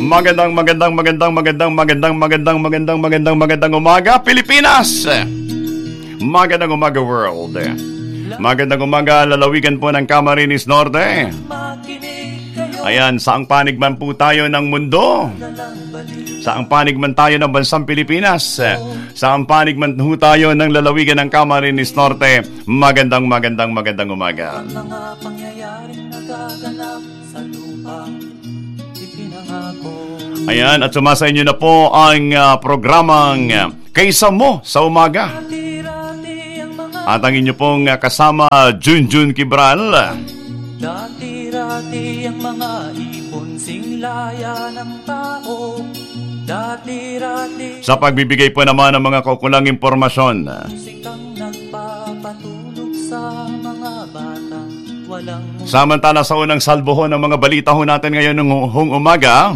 Magandang umaga, Pilipinas! Magandang umaga, world! Magandang umaga, lalawigan po ng Camarines Norte. Ayan, saang panig man po tayo ng mundo. Saang panig man tayo ng bansang Pilipinas. Saang panig man po tayo ng lalawigan ng Camarines Norte. Magandang umaga. Mga pangyayaring nagaganap sa lupang ipinangako. Ayan, at sumasa inyo na po ang programang Kaysa Mo sa Umaga. At ang inyo pong kasama, Junjun Kibral. Dati-rati ang mga ibon singlaya ng tao. Dati-rati sa pagbibigay po naman ng mga kaukulang impormasyon. musikang nagpapatulog sa mga batang walang Samantala sa unang salbo ho ng mga balita ho natin ngayon ng umaga.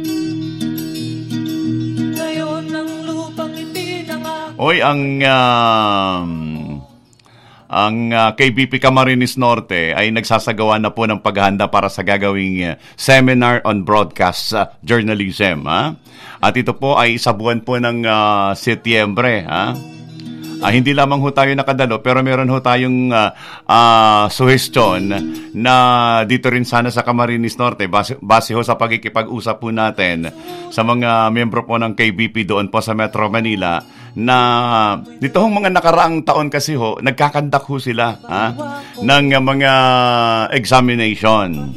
ngayon ng lupang ipinangako. Oy, ang KBP Camarines Norte ay nagsasagawa na po ng paghahanda para sa gagawing seminar on broadcast journalism. At ito po ay sa buwan po ng Setyembre. Hindi lamang ho tayo nakadalo, pero meron ho tayong suggestion na dito rin sana sa Camarines Norte, base ho sa pagkikipag-usap po natin sa mga miyembro po ng KBP doon po sa Metro Manila, na dito hong mga nakaraang taon kasi ho, nagkakandak ho sila ng mga examination.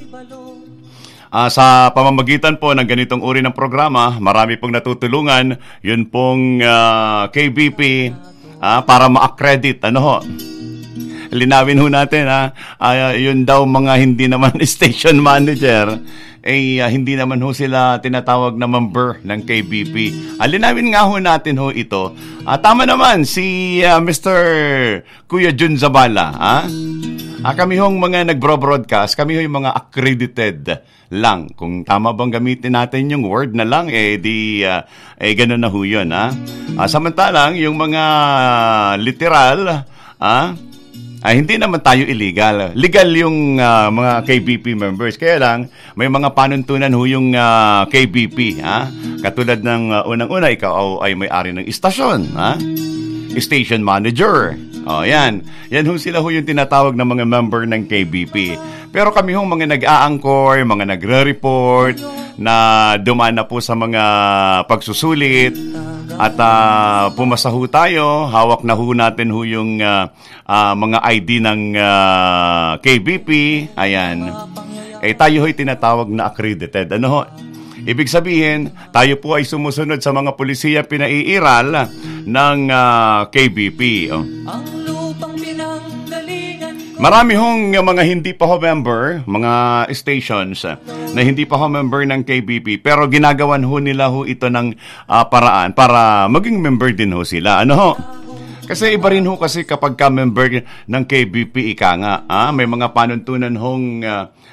Sa pamamagitan po ng ganitong uri ng programa, marami pong natutulungan, yun pong KBP, para ma-accredit, linawin ho natin, yun daw mga hindi naman station manager, hindi naman ho sila tinatawag na member ng KBP. Linawin nga ho natin ho ito. Tama naman si Mr. Kuya Jun Zabala. Kami hong mga nagbo-broadcast, kami ho yung mga accredited lang. Kung tama bang gamitin natin yung word na lang, ganun na ho yun. Samantalang yung mga literal, hindi naman tayo illegal. Legal yung mga KBP members. Kaya lang, may mga panuntunan ho yung KBP. Katulad ng unang-una, ikaw ay may-ari ng istasyon. Station manager. Yan. Yan ho sila ho yung tinatawag na mga member ng KBP. Pero kami hong mga nag-aangkor, mga nagre-report, na dumaan na po sa mga pagsusulit, at pumasa ho tayo, hawak na ho natin ho yung mga ID ng KBP. Ayan. Tayo ho'y tinatawag na accredited. Ibig sabihin, tayo po ay sumusunod sa mga pulisiya pinaiiral ng KBP. Ang lupang pinanggalingan ko. Marami hong mga hindi pa ho member, mga stations na hindi pa ho member ng KBP, pero ginagawan ho nila ho ito ng paraan para maging member din ho sila. Kasi iba rin ho kasi kapag ka member ng KBP, ika nga, may mga panuntunan hong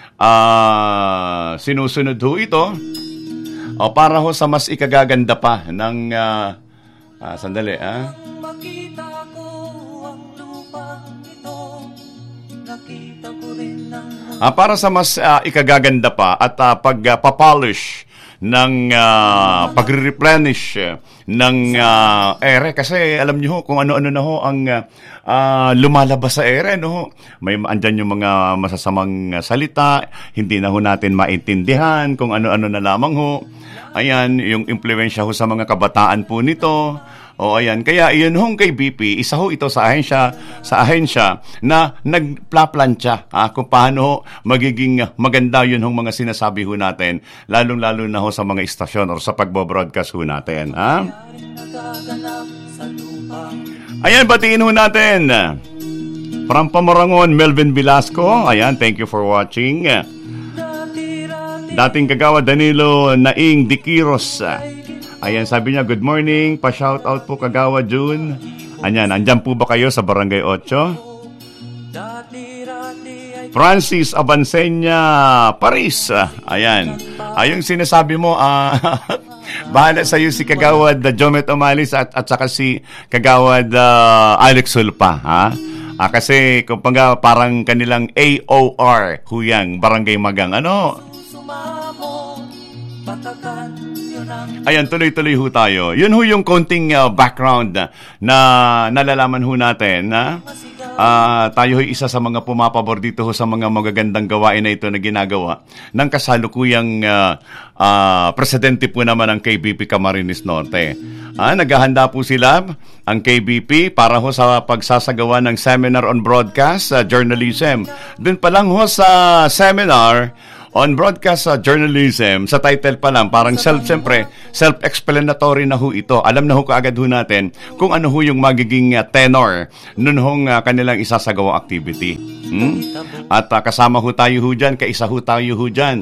sinusunod ho ito, para ho sa mas ikagaganda pa ng sandali, Makita ko ang lupang ito. Nakita ko rin ang para sa mas ikagaganda pa at pagpapolish ng pagre-replenish ng ere, kasi alam niyo ho kung ano-ano na ho ang lumalabas sa ere, may andyan yung mga masasamang salita, hindi na ho natin maintindihan kung ano-ano na lamang ho. Ayan, yung impluwensya ho sa mga kabataan po nito. Ayan. Kaya iyon hong kay BP, isa ho ito sa ahensya na nagplaplansya kung paano magiging maganda yun hong mga sinasabi ho natin, lalong-lalo na ho sa mga istasyon o sa pagbo-broadcast ho natin. nagaganap sa lupang. Ayan, batiin ho natin. From Pamarangon, Melvin Velasco. Ayan, thank you for watching. Dating kagawa Danilo Naing Dikiros. Ayan, sabi niya, good morning. Pa-shoutout po kagawa June. Ayan, andyan po ba kayo sa Barangay 8? Francis Abansenya Paris. Ayan. Ayong sinasabi mo, bahala sa iyo si Kagawad Jomet Omalis at saka si Kagawad Alex Sulpa, kasi kumbaga parang kanilang AOR, huyang Barangay Magang. patagan nyo ng Ayan, tuloy-tuloy ho tayo. Yun ho yung konting background na nalalaman ho natin na tayo ho isa sa mga pumapabor dito ho sa mga magagandang gawain na ito na ginagawa ng kasalukuyang presidente po naman ng KBP Camarines Norte. Naghahanda po sila, ang KBP, para ho sa pagsasagawa ng seminar on broadcast journalism. Doon pa lang ho sa seminar on broadcast journalism, sa title pa lang, parang self-explanatory na ho ito. Alam na ho kaagad ho natin kung ano ho yung magiging tenor nun hong kanilang isasagawa activity. At kasama ho tayo ho dyan, kaisa ho tayo ho dyan.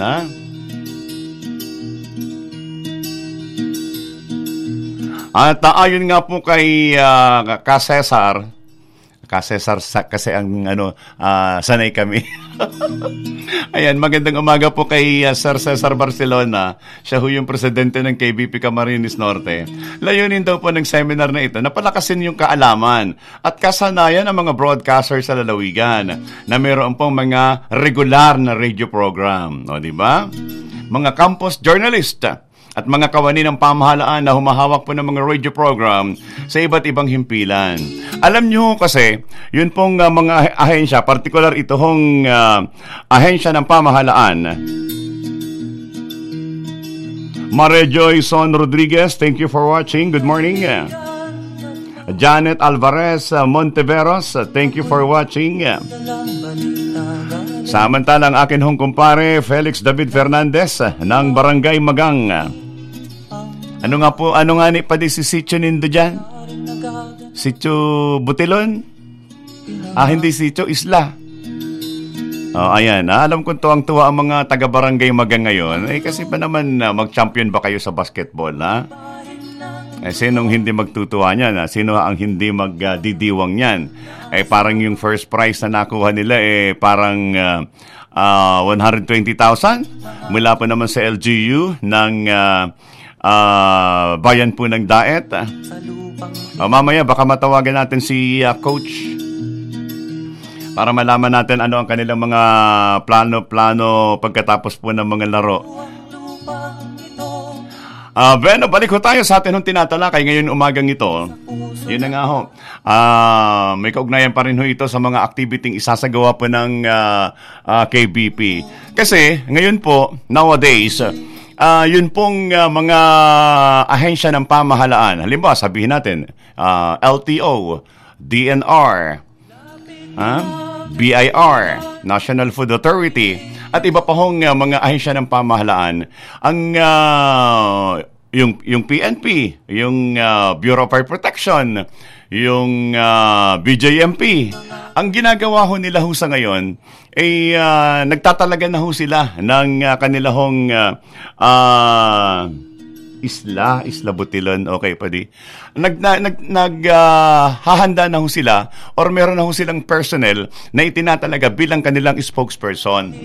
At ayon nga po kay Cesar kasi ang sanay kami. Ayan, magandang umaga po kay Sir Cesar Barcelona. Siya ho yung presidente ng KBP Camarines Norte. Layunin daw po ng seminar na ito na palakasin yung kaalaman at kasanayan ng mga broadcasters sa lalawigan na mayroon pong mga regular na radio program. O, di ba? Mga campus journalist at mga kawani ng pamahalaan na humahawak po ng mga radio program sa iba't ibang himpilan. Alam nyo kasi, yun pong mga ahensya, particular ito hong ahensya ng pamahalaan. Marejoy Son Rodriguez, thank you for watching. Good morning. Janet Alvarez Monteveros, thank you for watching. Samantalang akin hong kumpare Felix David Fernandez ng Barangay Magang. Ano nga ni pa di si Sitio Nindo dyan? Sitio Butilon? Hindi Sitio, Isla. Ayan, alam ko tuwang-tuwa ang mga taga-barangay Magang ngayon. Kasi pa naman mag-champion ba kayo sa basketball, ha? Sinong hindi magtutuwa niyan? Sino ang hindi magdidiwang niyan? Parang yung first prize na nakuha nila, parang 120,000 mula pa naman sa LGU ng bayan po ng Daet. Mamaya baka matawagan natin si Coach para malaman natin ano ang kanilang mga plano pagkatapos po ng mga laro. Bueno, balik ho tayo sa atin hong tinatalakay ngayon umagang ito. Yun na nga ho. May kaugnayan pa rin ho ito sa mga activity isasagawa po ng KBP. Kasi ngayon po, nowadays, yun pong mga ahensya ng pamahalaan. Halimbawa, sabihin natin, LTO, DNR, BIR, National Food Authority, at iba pa hong mga ahensya ng pamahalaan. Yung PNP, yung Bureau of Fire Protection, yung BJMP, ang ginagawa ho nila ho sa ngayon ay nagtatalaga na ho sila ng kanila hong Isla Butilon, okay pa di. Hahanda na ho sila or meron na ho silang personnel na itinatalaga bilang kanilang spokesperson.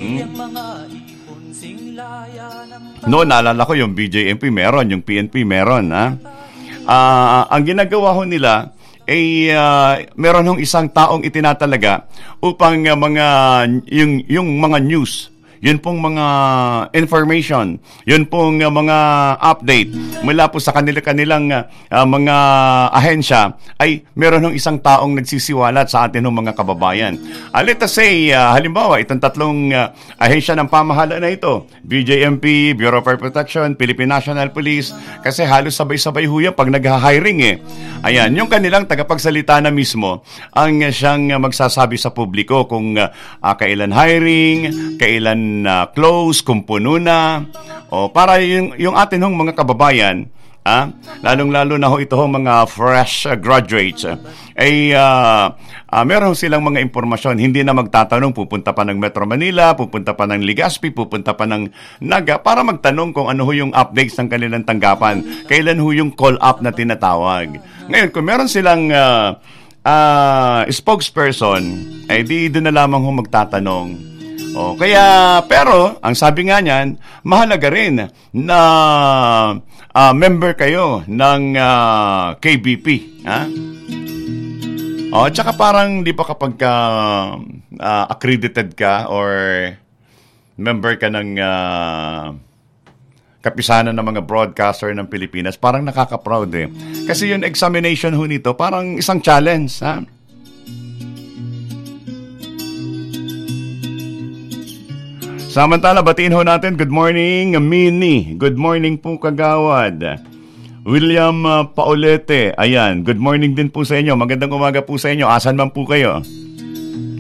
No, naalala ko yung BJMP meron, yung PNP meron. Ang ginagawa ho nila ay meron hong isang taong itinatalaga upang yung mga news, yun pong mga information, yun pong mga update mula po sa kanilang mga ahensya ay meron ng isang taong nagsisiwalat sa atin ng mga kababayan. Let us say, halimbawa, itong tatlong ahensya ng pamahalaan na ito, BJMP, Bureau of Fire Protection, Philippine National Police, kasi halos sabay-sabay huya pag nag-hiring Ayan, yung kanilang tagapagsalita na mismo ang siyang magsasabi sa publiko kung kailan hiring, kailan close, kung puno na, para yung atin hong mga kababayan, lalong-lalo na ho ito hong mga fresh graduates, meron silang mga impormasyon, hindi na magtatanong, pupunta pa ng Metro Manila, pupunta pa ng Legazpi, pupunta pa ng Naga, para magtanong kung ano ho yung updates ng kanilang tanggapan, kailan ho yung call-up na tinatawag. Ngayon, kung meron silang spokesperson, di doon na lamang ho magtatanong. Pero, ang sabi nga niyan, mahalaga rin na member kayo ng KBP. Tsaka parang di pa kapag accredited ka or member ka ng kapisanan ng mga broadcaster ng Pilipinas, parang nakaka-proud eh. Kasi yung examination ho nito, parang isang challenge, ha? Samantala, batiin ho natin, good morning, Minnie. Good morning po, Kagawad. William Paulete, ayan, good morning din po sa inyo. Magandang umaga po sa inyo. Asan man po kayo?